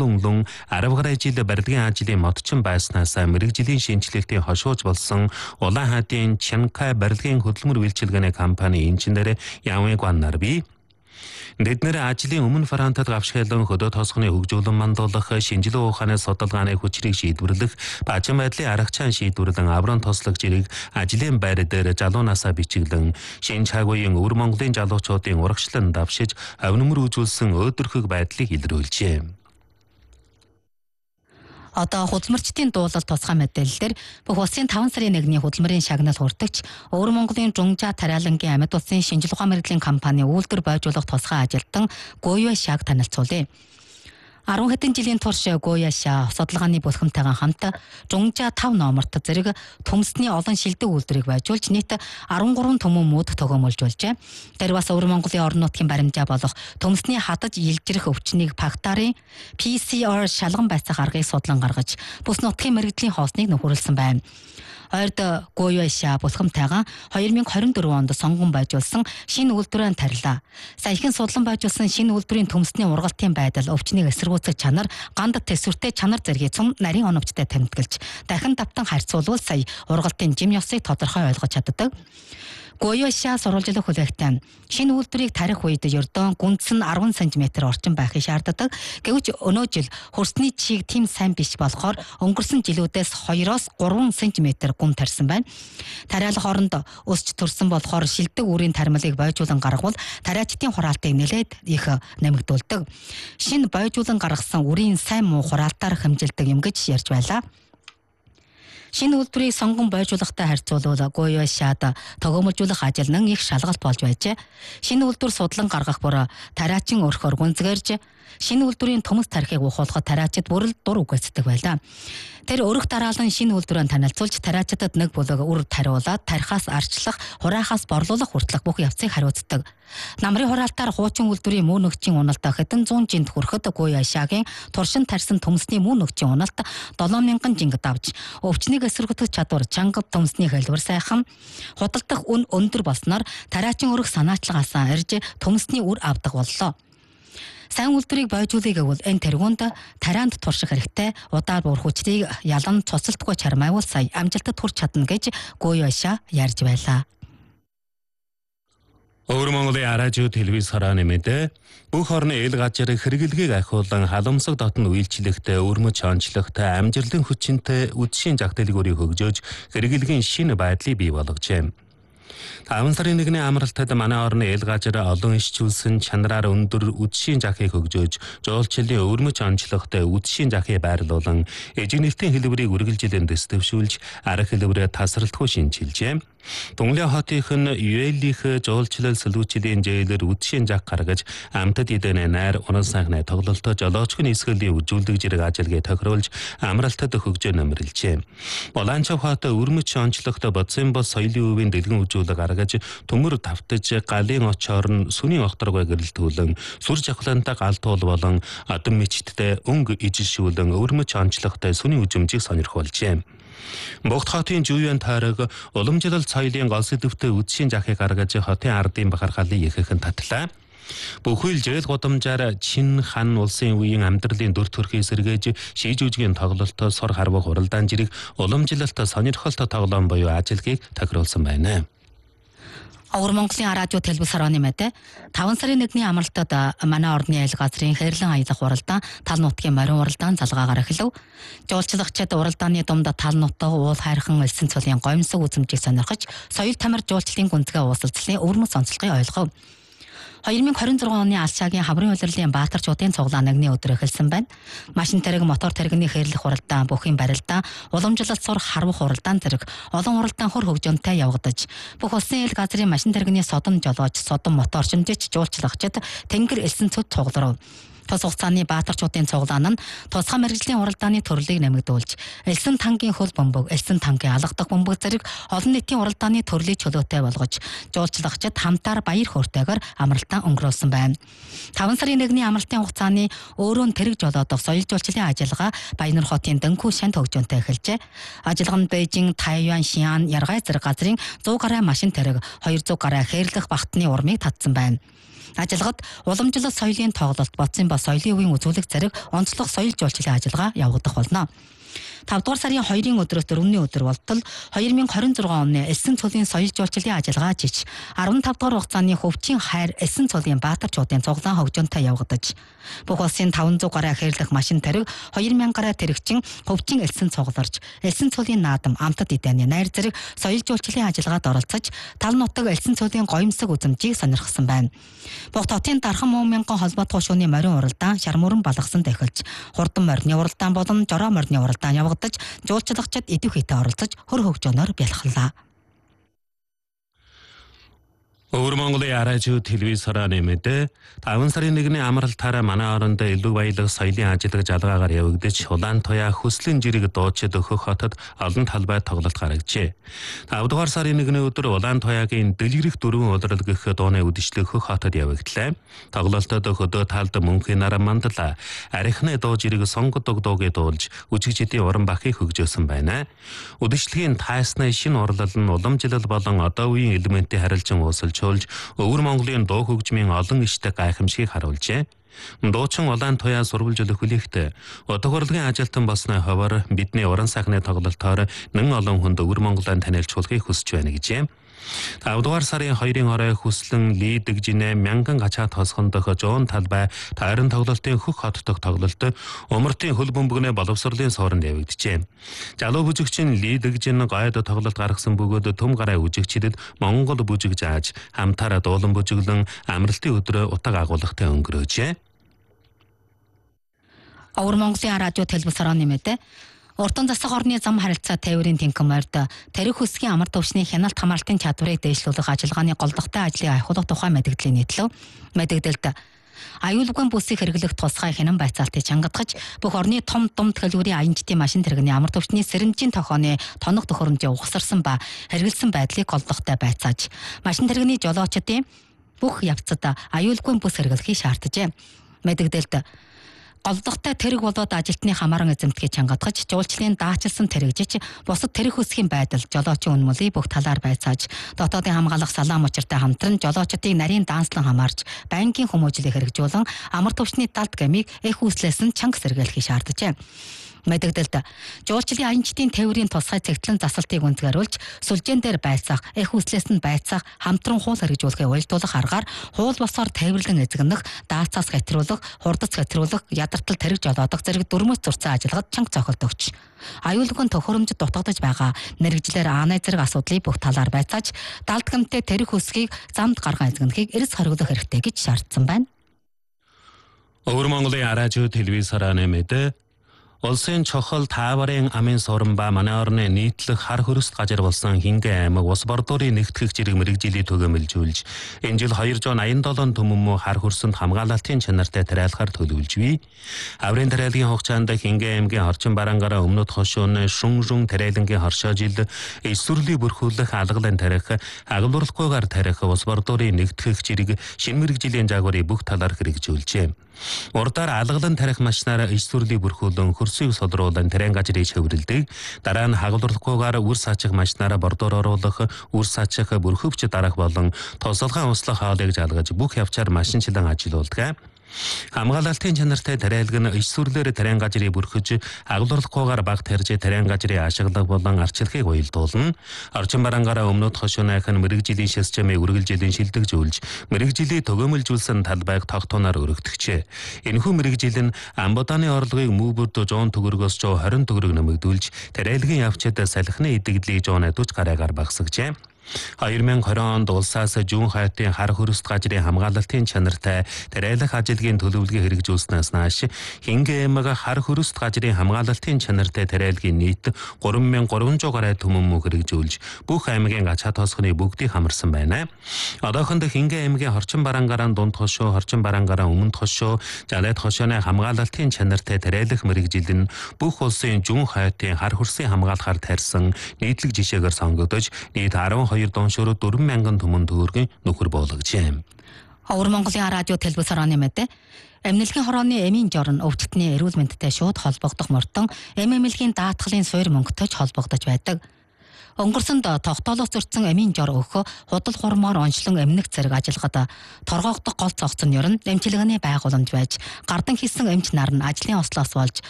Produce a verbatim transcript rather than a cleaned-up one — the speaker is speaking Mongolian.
олон арав гаруй жил барилгын ажлын модчин байснаас мэрэгжлийн шинжилэлтийн хошууж болсон Улаан хаадын Чанкай барилгын хөдөлмөр үйлчилгээний компани инженер Явын Гуаннар бий. Бид нэр ажлын өмнө Франтад гавшгайлан хөдөө тосгоны хөгжүүлэн мандуулах, шинжилгээ ухааны судалгааны хүчрийг шийдвэрлэх, бажин байдлын аргачаан шийдвэрлэн аврон тослогч ирийг ажлын байр дээр жалуунасаа бичиглэн, шинж хаагуйн өвөр Монголын жалуучуудын урагшлан давшиж, авнамөр үзүүлсэн өөдрөхөг байдлыг илрүүлжээ. Одоо хөдөлмөрчдийн дуулал тусгай мэдээлэлээр бүх улсын таван сарын нэгний хөдөлмөрийн шагнал хүртэгч Өвөр Монголын Жунжаа Тариалангийн амьд улсын шинжилгээ ухаан мэргэжлийн компани үйлдвэр бойжуулах тусгай ажилтан Гуйва Шаг танилцуулъя. арван хэдэн жилийн турш Гуйва Шаг судалгааны бүлгэмтэйгээ хамт Жунжаа тав номерт зэрэг төмсний олон шилдэг үйлдвэрийг байжуулж нийт арван гурван төмөн мөд төгөөмөлжүүлжээ. Тэр бас Өвөр Монголын орон нутгийн баримжаа болох төмсний хадаж илжирэх өвчнийг Пактарын пи си ар шалган байцах аргыг судлан гаргаж бүс нутгийн мэргэжлийн хоосныг нөхөрлсөн байна. Ойрд Гуйва Шаг бүлгэмтэйгээ хоёр мянга хорин дөрвөн онд сонгон байжуулсан шинэ үйлдвэрийн тарилаа. Саяхан судлан байжуулсан шинэ үйлдвэрийн төмсний ургалтын байдал, өвчнийг эсэргүүцэх чанар, ганд төсвөртэй чанар зэргийг цум нарийн оновчтой тамтгалж дахин давтан харьцуулбал сая ургалтын жим ёсыг тодорхой ойлгож чаддаг. Гуйва Шаг сурвалжлах хүлээгтэн шинэ үйлдвэрийг тарих үед ердөө гүнз нь арван сантиметр орчим байхыг шаарддаг. Гэвч өнөө жил хөрсний чиг тийм сайн биш болохоор өнгөрсөн жилүүдээс хоёроос гурван сантиметр гүн тарьсан байна. Тариалах оронд өсч төрсөн болохоор шилдэг үрийн тармилыг бойжуулан гаргавал тариачдын хураалтыг нэлээд их нэмэгдүүлдэг. Шинэ бойжуулан гаргасан үрийн сайн муу хураалтаар хэмжилдэг юм гэж ярьж байлаа. Шинэ үйлдвэрийг сонгон бойжуулахтай харьцуулбал Гуйва Шаг төгөөмөлжүүлэх ажил нь их шалгалт болж байжээ. Шинэ үйлдвэр судлан гаргах бүр тариачин өрхөөр гүнзгэрж шинэ үйлдвэрийн төмс тарихыг ухуулахад тариачид бүрэл дур үгээцдэг байлаа. Тэр өрх дараалан шинэ үйлдвэрийн танилцуулж тариачдад нэг бүлэг үр тариулаад тарихаас арчлах, хураахаас борлуулах хүртэлх бүх явцыг хариуцдаг. Намрын хураалтаар хуучин үйлдвэрийн мөн нөгчийн уналт хэдэн зуун жинд хүрэхэд Гуйва Шагийн туршин тарьсан төмсний мөн нөгчийн уналт долоон мянган жингад авч өвчнийг эсэргүүцэх чадвар чангав төмсний хэлбэр сайхан худалдах үн өндөр болсноор тариачин өрх санаачлагаасаа ирж төмсний үр авдаг боллоо. Сайн үйлдвэрийг бойжуулъя гэвэл энэ тэргуунд тарианд турших хэрэгтэй, удаа бүр хүчрийг ялан цуцалтгүй чармайвал сая амжилтад хүрч чадна гэж Гуйва Шаг ярьж байлаа. Өвөр Монголын радио телевиз харааны мэдээ бүх орны эл газрын хэрэглэгийг ахиулан халамсаг дотн үйлчлэгтэй, өрмөж онцлогтой, амжилтын хүчинтэй үдшийн зах дэлгүүрийг хөгжөөж хэрэглэгийн шинэ байдлыг бий болгожээ. таван сарын нэгний амралтад манай орны эл газар олон ишчүүлсэн чанараар өндөр үдшийн захыг хөгжөөж, жуулчлалын өрмөж онцлогтой үдшийн захыг байрлуулан, эжигнэлтийн хэлбэрийг үргэлжилэн дэвшүүлж, арга хэлбэрээ тасралтгүй шинжилжээ. Тунгалын хотын Юэлих жуулчлал сэлүүчлийн зээлэр үдшийн зах гаргаж, амтад эдэнэ найр унан сайхны тоглолтоо жолоочгийн эсгэллийн үжүүлдэг зэрэг ажилгээ тохируулж, амралтад хөгжөө нэмэрлжээ. Улаанчав хот өрмөж онцлогтой бодсон бос соёлын өвийн дэлгэн үжүүлэг гаргаж, төмөр тавтаж, галын очоор нь сүний огторгой гэрэлтүүлэн, сүр жавхлантай галтуул болон адам мичттэй өнг ижишүүлэн өрмөж онцлогтой сүний үжимжийг сонирхуулжээ. Богд хотын Жуян тойрог уламжлал соёлын гол сэдвтэй үдшийн захыг гаргаж хотын ардын бахархалыг ихэнх нь татлаа. Бүхэл жил гудамжаар Чин хан улсын үеийн амьдралын дүр төрхийг сэргээж, шиж үжгийн тоглолтоо сор харвах уралдаан жирийг уламжлалт сонирхолтой тоглоом буюу ажилгийг тохируулсан байна. Өвөр Монголын радио телевиз харааны мэдээ таван сарын нэгний амралтад манай орны айль газрын хайрлан аялах уралдаан тал нутгийн морин уралдаан залгаагаар эхлэв. Жуулчлагчид уралдааны дунд тал нутаг уул хайрхан элсэн цолын гомсог үзмжийг сонирхож, соёл тамир жуулчлалын гүнзгий уулзалтын өвөрмөц онцлогыг ойлгов. хоёр мянга хорин зургаан оны Алшагийн хаврын улирлын баатарчуудын цуглаан нэгний өдөр эхэлсэн байна. Машин тариг, мотор таригны хэрлэх уралдаан, бүхийн барилдаан, уламжлалт сур харвах уралдаан зэрэг олон уралдаан хөр хөгжөөнтэй явагдаж, бүх улсын эл газрын машин таригны содон жолооч, содон моторчимжич жуулчлагчид тэнгэр элсэн цуд цугларав. Тус хугацааны баатарчуудын цуглаан нь тусгай мэргэжлийн уралдааны төрлийг нэмэгдүүлж, элсэн тангийн хөл бөмбөг, элсэн тангийн алгадах бөмбөг зэрэг олон нийтийн уралдааны төрлийг чөлөөтэй болгож, жуулчлагчид хамтаар баяр хөөртэйгээр амралтаа өнгөрүүлсэн байна. таван сарын нэгний амралтын хугацааны өөрөө тэрэг жолоодох соёл жуулчлалын ажиллагаа Баянур хотын Дэнхүү шанд хөгжөөнтэй эхэлжээ. Ажиллагаа нь Бээжин, Тайван, Шиан, Яргай зэрэг газрын сто гаруй машин тариг, двести гаруй хээрлэх багтны урмыг татсан байна. Ажиллагад уламжлалт соёлын тоглолт, бодсон бос соёлын үеийн үзүүлэг зэрэг онцлог соёл жуулчлалын ажиллагаа явагдах болно. тавдугаар сарын хоёрын өдрөөс дөрөвний өдөр болтол две тысячи двадцать шесть оны элсэн цулын соёл жуулчлалын ажиллагаа жиж арван тав дугаар хугацааны хөвчийн хайр элсэн цулын баатарчуудын цуглаан хөгжөөнтэй явагдаж бүх улсын таван зуун гаруй хэрлэх машин тариг две тысячи гаруй тэрэгчин хөвчийн элсэн цугларч элсэн цулын наадам амтад идэний найр зэрэг соёл жуулчлалын ажиллагаад оролцож тал нутаг элсэн цулын гоёмсог үзэмжийг сонирхсан байна. Бүх хотын дархан муумянган холбоо туушууны морин уралдаан шармуран балгасан дахилж хурдан морины уралдаан болон жороо морины уралдаан явагдаж жуулчлагчид идэв хийтэй оролцож хөр хөгжөөнөөр бялхаллаа. Өвөр Монголын радио телевиз харааны мэдээ таван сарын нэгний амралтаараа манай оронд илүү баялаг соёлын ажиллагаа жалгаагаар явагдаж улаан туяа хүслийн жирэг дуучид өгөх хотод олон талбай тоглолт гаргажээ. тав дугаар сарын нэгний өдөр улаан туяагийн дэлгэрэх дөрвөн удирдал гэх дууны үдшилэг өгөх хотод явагдлаа. Тоглолтод хөдөө талд мөнхийн наран мандала арихны дуу жирэг сонгодог дууг дуулж үжигчдийн уран бахыг хөгжөөсөн байна. Үдшилгийн тайсны шинэ урлал нь уламжлал болон одоо үеийн элементийн харилцан уусалж Өвөр Монголын дуу хөгжмийн олон иштэй гайхамшигыг харуулжээ. Дуучин улаан туяа сурвалжлах хүлээхтэй удаг урлагийн ажилтан болсны хуваар бидний уран сайхны тоглолтоор нэн олон хүнд Өвөр Монголын танилцуулахыг хүсэж байна гэжээ. тав дугаар сарын хоёрын орой хүслэн лидэг жинэ мянган гачаа тосхон дох жоон талбай тайран тоглолтын хөх хот дох тоглолт умартын хөл бөмбөгнөө боловсролын сооронд явагджээ. Жалуу бүжигчин лидэг жин гойд тоглолт гаргасан бөгөөд төм гараа үжигчдэд Монгол бүжиг зааж хамтаараа дуулан бүжиглэн амралтын өдрөө утга агуулгатай өнгөрөөжээ. Өвөр Монголын радио телевиз харааны мэдээ Уртан засаг орны зам харилцаа тээврийн тэнхим морьд тарих хүсгийн амар төвчний хяналт хамгаалтын чадварыг дэвшлүүлэх ажиллагааны голдогтой ажлыг ахиулах тухай мэдээллийн нийтлэг мэдээлэлд аюулгүй бүсийг хэрэглэх тусгай хянан байцаалтыг чангадгаж бүх орны том том төлөвлөрийн аянчдын машин тэрэгний амар төвчний сэрэмжийн тохооны тоног төхөөрөмжийг ухсарсан ба хэрэгэлсэн байдлыг голдогтой байцааж машин тэрэгний жолоочдын бүх явцад аюулгүй бүс хэрэглэхийг шаарджээ. Мэдээлэлд голдогтой тэрэг болоод ажилтны хамааран эзэмтгийг чангадгаж жуулчлалын даачилсан тэрэгжиж бусад тэрэг хүсгийн байдал жолоочийн үнэмлийг бүх талаар байцааж дотоодын хамгаалах салаам учиртай хамтран жолоочдыг нарийн даанслан хамаарч байнгын хүмүүжлийг хэрэгжүүлэн амар төвчний далд гамиг эх үүслээс нь чанга сэргийлэхийг шаарджээ. Мэдээлэлд жуулчлалын аянчдын тээврийн тусгай цэгтлэн засалтыг үндэгаруулж сүлжээн дээр байцаах, эх үүслээс нь байцаах, хамтран хуул хэрэгжүүлэхээ уялдуулах аргаар хуул босоор тээвэрлэн эзэгнэх, даацаас хэтрүүлэх, хурдац хэтрүүлэх, ядартал тэрэг жолоодох зэрэг дөрмөс зурцсан ажиллагад чанга цохилт өгч аюулгүй төхөөрөмжөд дутагдаж байгаа мэрэгжлэр аанай зэрэг асуудлыг бүх талаар байцааж далд гэмтэй тэрэг хүсгийг замд гарган эзэгнэхийг эрс хориглох хэрэгтэй гэж шаардсан байна. Өвөр Монголын радио телевиз харааны мэдээ Улсын чухал тааварын амын сорон ба манай орны нийтлэг хар хөрөст газар болсон Хингэ аймаг ус бордуурын нэгтгэх зэрэг мэрэгжилийг төгөөмөлжүүлж энэ жил двести восемьдесят түмэн хар хөрсөнд хамгаалалтын чанартай тариалахаар төлөвлөж бий. Аврын тариалгын хугацаанд Хингэ аймгийн орчин барангаараа өмнөд хошууны шун шун тариалангийн хоршоо жил эсвэрлийг бүрхүүлэх алгалын тарих агалуулахгүйгээр тарих ус бордуурын нэгтгэх зэрэг шинэ мэрэгжлийн жаагварыг бүх талаар хэрэгжүүлжээ. Урдаар алгалан тарих машинаар эсвэрлийг бүрхүүлэн хөрсийг содруулан тарайн газрыг чөврөлдөг. Дараа нь хагалуулахгүйгээр үр саачих машинаараа бордоор оруулах, үр саачих бүрхөвч дарах болон тосолгоон услах хаалыг жалгаж бүх явцаар машинчлан ажиллаулдаг. Хамгаалалтын чанартай тариалг нь эсвэрлээр тарайн газрыг бүрхэж агалуулахгүйгээр баг тарьж тарайн газрыг ашиглах болон арчилахыг уялдуулна. Орчин барангаараа өмнөд хошуунайхан мэрэгжлийн системийг үргэлжлэн шилдэгжүүлж мэрэгжлийн төгөөмөлжүүлсэн талбайг тогтооноор өргөдөгчээ. Энэхүү мэрэгжил нь амбудааны орлогыг мөвбөрд жон төгрөгөөс двадцать төгрөг нэмэгдүүлж тариалгын явцад салхины эдгэдлийг найдварч гараагаар багасгажээ. две тысячи двадцать онд улсаас зүүн хайтын хар хөрөст газрын хамгаалалтын чанартай тариалах ажлын төлөвлөгөө хэрэгжүүлснээс нааш Хингэ аймаг хар хөрөст газрын хамгаалалтын чанартай тариалгын нийт три thousand three hundred гаруй түмэн хэрэгжүүлж бүх аймгийн гачаа тоосхны бүгдийг хамарсан байна. Одоохонд Хингэ аймгийн хорчин барангаараа дунд хошуу, хорчин барангаараа өмнөд хошуу, жалайд хошооны хамгаалалтын чанартай тариалах мэрэгжил нь бүх улсын зүүн хайтын хар хөрсийн хамгаалахаар тарьсан нийтлэг жишээгээр сонгогдож нийт twelve доншоор four thousand түмэн төгрөгийн нөхөр болгожээ. Өвөр Монголын радио телевиз харааны мэдээ Эмнэлгийн хорооны эмийн жорн өвчтний эрүүл мэндэд шууд холбогдох мөртөн эм эмнэлгийн даатгалын суурь мөнгөтэй ч холбогдож байдаг. Өнгөрсөнд тогтоолох зөрчсөн амийн жор өгөх худал хурмаар онцлон эмнэх зэрэг ажиллагаад торгоогдох гол цогц нь ер нь эмчилгээний байгууламж байж гардан хийсэн эмч нар нь ажлын ослоос болж